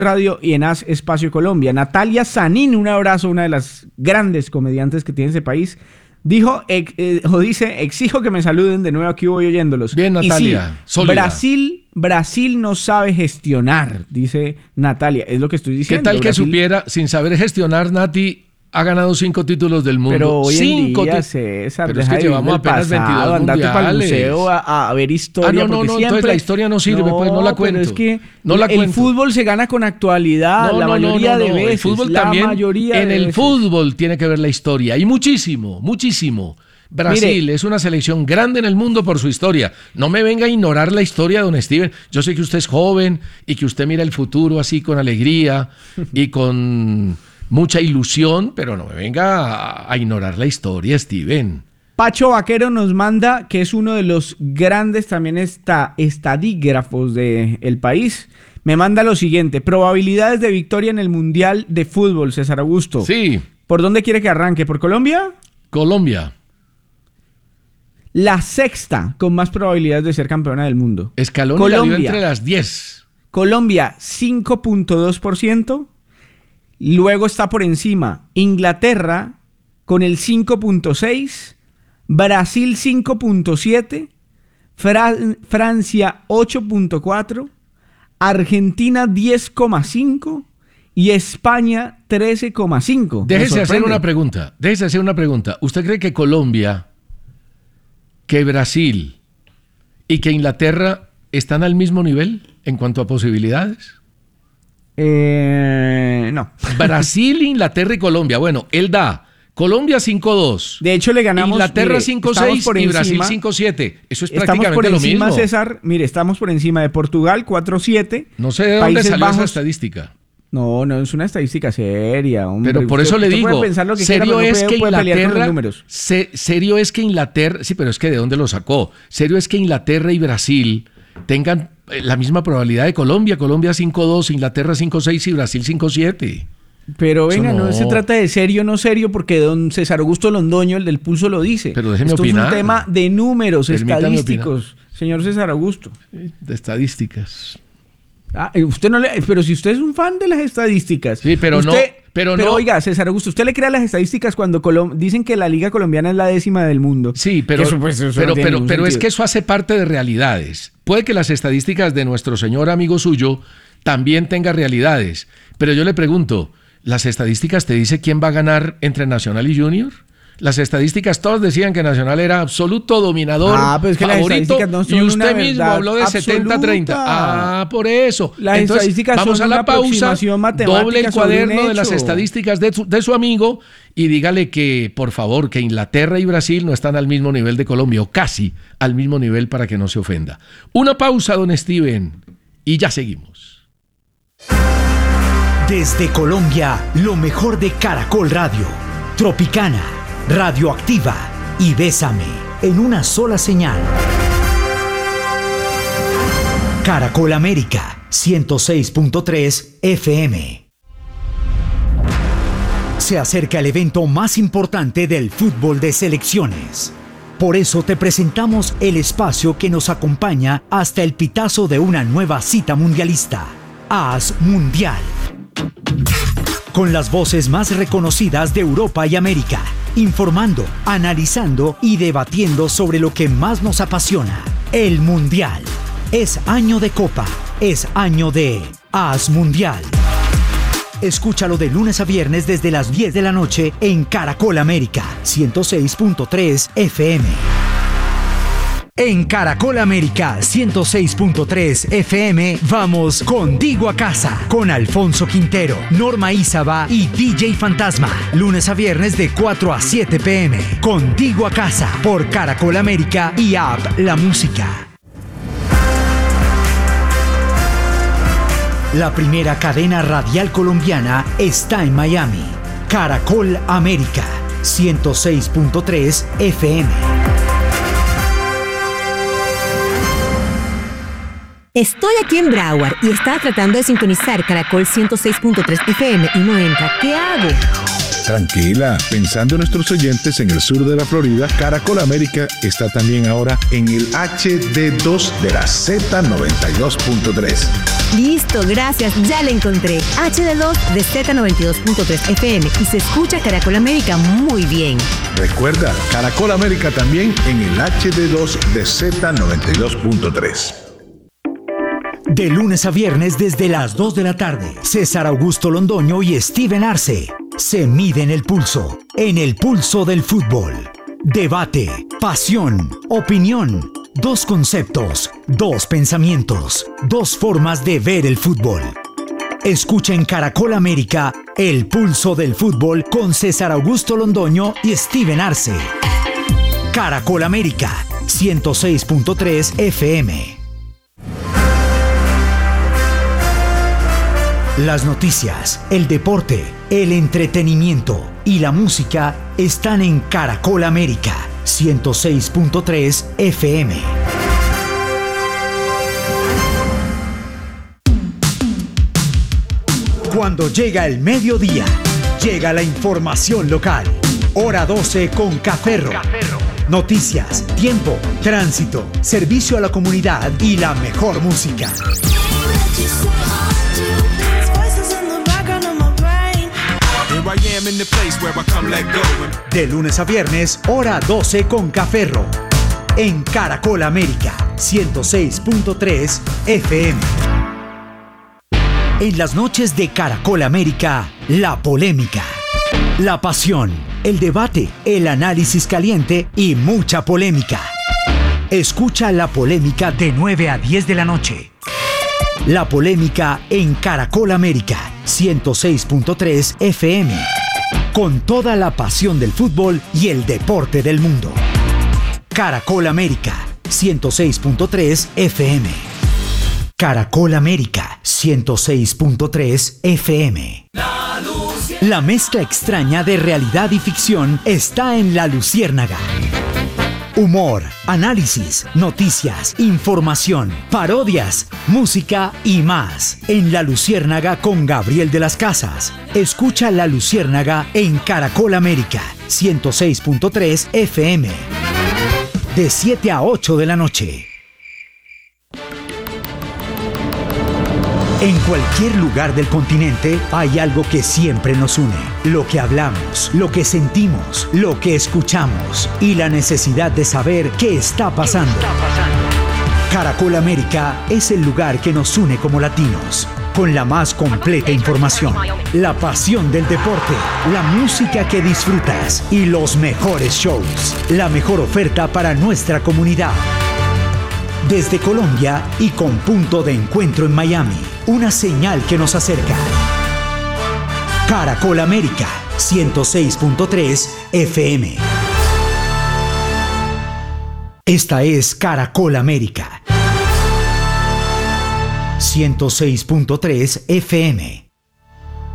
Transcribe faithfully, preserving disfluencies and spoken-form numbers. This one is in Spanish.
Radio y en Haz Espacio Colombia. Natalia Sanín, un abrazo, una de las grandes comediantes que tiene ese país, dijo, ex, eh, o dice, exijo que me saluden de nuevo, aquí voy oyéndolos. Bien, Natalia, y sí, Brasil, Brasil no sabe gestionar, dice Natalia, es lo que estoy diciendo. ¿Qué tal que Brasil... supiera, sin saber gestionar, Nati ha ganado cinco títulos del mundo? Pero hoy cinco en día, ti- César, pero es que llevamos apenas veintidós andate para el mundiales. museo a, a ver historia. Ah, no, no, porque no, siempre... entonces la historia no sirve, no, pues no la cuento. Pero es que no la el cuento. fútbol se gana con actualidad, No, la no, mayoría no, no, de no. veces. El fútbol la también, mayoría en de el veces. fútbol tiene que ver la historia, y muchísimo, muchísimo. Brasil Mire, es una selección grande en el mundo por su historia. No me venga a ignorar la historia, don Steven. Yo sé que usted es joven y que usted mira el futuro así con alegría y con mucha ilusión, pero no me venga a, a ignorar la historia, Steven. Pacho Vaquero nos manda, que es uno de los grandes también está, estadígrafos del país. Me manda lo siguiente: probabilidades de victoria en el Mundial de Fútbol, César Augusto. Sí. ¿Por dónde quiere que arranque? ¿Por Colombia? Colombia. La sexta con más probabilidades de ser campeona del mundo. Escalón Colombia, entre las diez. Colombia, cinco punto dos por ciento. Luego está por encima Inglaterra con el cinco punto seis por ciento. Brasil, cinco punto siete por ciento. Fran- Francia, ocho punto cuatro por ciento. Argentina, diez coma cinco por ciento. Y España, trece coma cinco por ciento. Déjese hacer una pregunta. Déjese hacer una pregunta. ¿Usted cree que Colombia, que Brasil y que Inglaterra están al mismo nivel en cuanto a posibilidades? Eh, no. Brasil, Inglaterra y Colombia. Bueno, él da Colombia cinco dos. De hecho, le ganamos. Inglaterra mire, cinco estamos seis por y encima, Brasil cinco siete. Eso es Estamos prácticamente por lo encima, mismo. César. Mire, estamos por encima de Portugal, cuatro siete. No sé de dónde Países salió esa Bajos. estadística. No, no es una estadística seria, hombre. Pero por Usted- eso le usted digo, puede pensar lo que serio quiera, pero no es puede- que puede pelear con los Inglaterra, números. se- serio es que Inglaterra, sí, pero es que ¿de dónde lo sacó? Serio es que Inglaterra y Brasil tengan eh, la misma probabilidad de Colombia. Colombia cinco dos, Inglaterra cinco seis y Brasil cinco siete. Pero Eso venga, no. no. se trata de serio o no serio, porque don César Augusto Londoño, el del Pulso, lo dice. Pero déjeme Esto opinar. es un tema de números Permítame estadísticos, señor César Augusto. De estadísticas. Ah, eh, usted no le, pero si usted es un fan de las estadísticas. Sí, pero usted, no- pero no- oiga, César Augusto, ¿usted le crea las estadísticas cuando Colom- dicen que la Liga Colombiana es la décima del mundo? Sí, pero, Eso, pues, eso no pero, tiene pero, ningún pero es sentido. que eso hace parte de realidades. Puede que las estadísticas de nuestro señor amigo suyo también tengan realidades. Pero yo le pregunto, ¿las estadísticas te dicen quién va a ganar entre Nacional y Junior? Las estadísticas todas decían que Nacional era absoluto dominador, Ah, pero es que las favorito, estadísticas no son y usted una mismo verdad habló de setenta treinta. absoluta. Ah, por eso. Las Entonces, estadísticas vamos son a la una pausa, aproximación matemática doble el sobre un cuaderno de las hecho. estadísticas de su, de su amigo y dígale que, por favor, que Inglaterra y Brasil no están al mismo nivel de Colombia, o casi al mismo nivel, para que no se ofenda. Una pausa, don Steven, y ya seguimos. Desde Colombia, lo mejor de Caracol Radio, Tropicana, Radioactiva y Bésame, en una sola señal. Caracol América, ciento seis punto tres F M. Se acerca el evento más importante del fútbol de selecciones. Por eso te presentamos el espacio que nos acompaña hasta el pitazo de una nueva cita mundialista. Haz Mundial. Con las voces más reconocidas de Europa y América, informando, analizando y debatiendo sobre lo que más nos apasiona, el Mundial. Es año de Copa, es año de Haz Mundial. Escúchalo de lunes a viernes desde las diez de la noche en Caracol América, ciento seis punto tres F M. En Caracol América ciento seis punto tres F M vamos contigo a casa con Alfonso Quintero, Norma Ízaba y D J Fantasma. Lunes a viernes de cuatro a siete p m Contigo a casa por Caracol América y App La Música. La primera cadena radial colombiana está en Miami. Caracol América ciento seis punto tres F M. Estoy aquí en Broward y estaba tratando de sintonizar Caracol ciento seis punto tres F M y no entra. ¿Qué hago? Tranquila, pensando en nuestros oyentes en el sur de la Florida, Caracol América está también ahora en el H D dos de la Z noventa y dos punto tres. Listo, gracias, ya la encontré. H D dos de Z noventa y dos punto tres F M y se escucha Caracol América muy bien. Recuerda, Caracol América también en el H D dos de Z noventa y dos punto tres. De lunes a viernes desde las dos de la tarde, César Augusto Londoño y Steven Arce se miden el pulso, en el pulso del fútbol. Debate, pasión, opinión, dos conceptos, dos pensamientos, dos formas de ver el fútbol. Escucha en Caracol América el pulso del fútbol con César Augusto Londoño y Steven Arce. Caracol América, ciento seis punto tres F M. Las noticias, el deporte, el entretenimiento y la música están en Caracol América, ciento seis punto tres F M. Cuando llega el mediodía, llega la información local. Hora doce con Caferro. Noticias, tiempo, tránsito, servicio a la comunidad y la mejor música. De lunes a viernes, hora doce con Caferro. En Caracol América, ciento seis punto tres F M. En las noches de Caracol América, la polémica, la pasión, el debate, el análisis caliente y mucha polémica. Escucha la polémica de nueve a diez de la noche. La polémica en Caracol América, ciento seis punto tres F M. Con toda la pasión del fútbol y el deporte del mundo. Caracol América, ciento seis punto tres F M. Caracol América, ciento seis punto tres F M. La, la mezcla extraña de realidad y ficción está en La Luciérnaga. Humor, análisis, noticias, información, parodias, música y más. En La Luciérnaga con Gabriel de las Casas. Escucha La Luciérnaga en Caracol América, ciento seis punto tres F M. De siete a ocho de la noche. En cualquier lugar del continente hay algo que siempre nos une. Lo que hablamos, lo que sentimos, lo que escuchamos y la necesidad de saber qué está pasando. ¿Qué está pasando? Caracol América es el lugar que nos une como latinos, con la más completa información, la pasión del deporte, la música que disfrutas y los mejores shows, la mejor oferta para nuestra comunidad. Desde Colombia y con punto de encuentro en Miami, una señal que nos acerca. Caracol América, ciento seis punto tres F M. Esta es Caracol América, ciento seis punto tres F M.